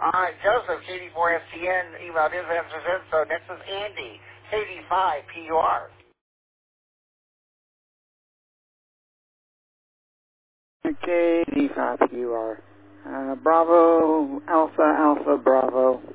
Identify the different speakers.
Speaker 1: Joseph, KD4FCN, emailed his answers in, so next is Andy, KD5PUR.
Speaker 2: KD5PUR. Bravo, Alpha, Alpha, Bravo.